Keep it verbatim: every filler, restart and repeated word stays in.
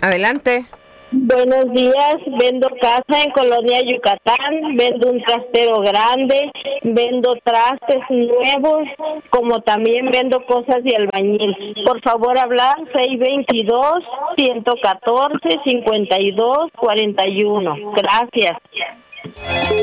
Adelante. Buenos días, vendo casa en Colonia Yucatán, vendo un trastero grande, vendo trastes nuevos, como también vendo cosas de albañil. Por favor, hablar seis veintidós, ciento catorce, cincuenta y dos, cuarenta y uno. Gracias.